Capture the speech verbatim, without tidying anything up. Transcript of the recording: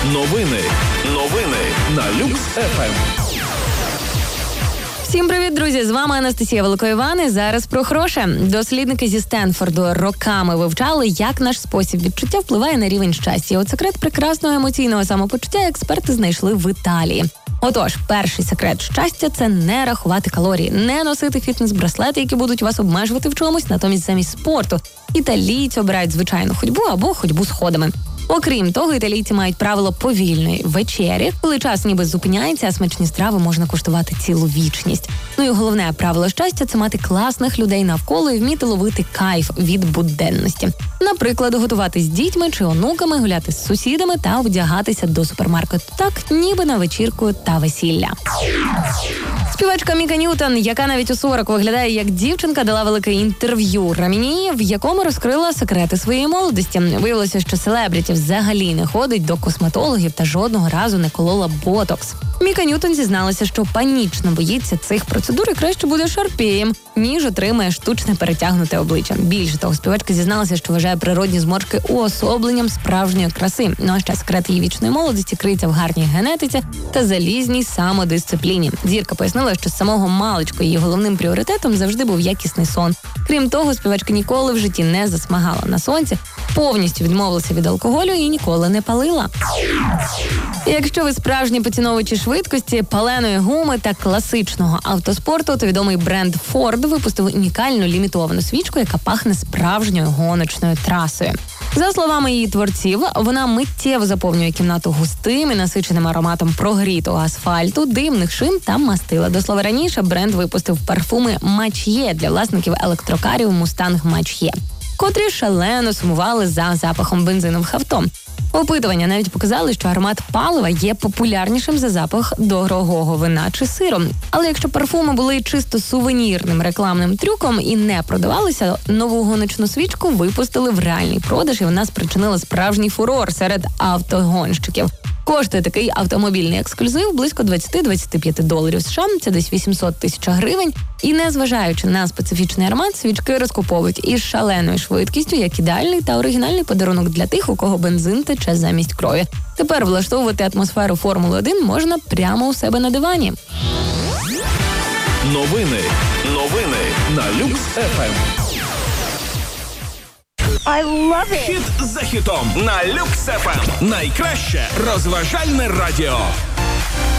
Новини. Новини на Люкс еф ем. Всім привіт, друзі! З вами Анастасія Великоїван і зараз про хороше. Дослідники зі Стенфорду роками вивчали, як наш спосіб відчуття впливає на рівень щастя. От секрет прекрасного емоційного самопочуття експерти знайшли в Італії. Отож, перший секрет щастя – це не рахувати калорії, не носити фітнес-браслети, які будуть вас обмежувати в чомусь, натомість замість спорту. Італійці обирають звичайну ходьбу або ходьбу сходами. Окрім того, італійці мають правило повільної вечері, коли час ніби зупиняється, а смачні страви можна куштувати цілу вічність. Ну і головне правило щастя – це мати класних людей навколо і вміти ловити кайф від буденності. Наприклад, готувати з дітьми чи онуками, гуляти з сусідами та вдягатися до супермаркету так, ніби на вечірку та весілля. Співачка Міка Ньютон, яка навіть у сорок виглядає як дівчинка, дала велике інтерв'ю Раміні, в якому розкрила секрети своєї молодості. Виявилося, що селебріті взагалі не ходить до косметологів та жодного разу не колола ботокс. Міка Ньютон зізналася, що панічно боїться цих процедур і краще буде шарпеєм, ніж отримає штучне перетягнуте обличчя. Більше того, співачка зізналася, що вважає природні зморшки уособленням справжньої краси. Ну а ще секрет її вічної молодості криється в гарній генетиці та залізній самодисципліні. Зірка пояснила, що з самого маличку її головним пріоритетом завжди був якісний сон. Крім того, співачка ніколи в житті не засмагала на сонці, повністю відмовилася від алкоголю і ніколи не палила. Якщо ви справжні поціновувачі швидкості, паленої гуми та класичного автоспорту, то відомий бренд Ford випустив унікальну лімітовану свічку, яка пахне справжньою гоночною трасою. За словами її творців, вона миттєво заповнює кімнату густим і насиченим ароматом прогрітого асфальту, димних шин та мастила. До слова, раніше бренд випустив парфуми Mach-E для власників електрокарів Mustang Mach-E, котрі шалено сумували за запахом бензинових авто. Опитування навіть показали, що аромат палива є популярнішим за запах дорогого вина чи сиру. Але якщо парфуми були чисто сувенірним рекламним трюком і не продавалися, нову гоночну свічку випустили в реальний продаж, і вона спричинила справжній фурор серед автогонщиків. Коштує такий автомобільний ексклюзив близько двадцять-двадцять п'ять доларів США, це десь вісімсот тисяч гривень. І незважаючи на специфічний аромат, свічки розкуповують із шаленою швидкістю, як ідеальний та оригінальний подарунок для тих, у кого бензин тече замість крові. Тепер влаштовувати атмосферу Формули один можна прямо у себе на дивані. Новини. Новини на Люкс еф ем. I love it. Хіт за хітом на Люкс еф ем. Найкраще розважальне радіо.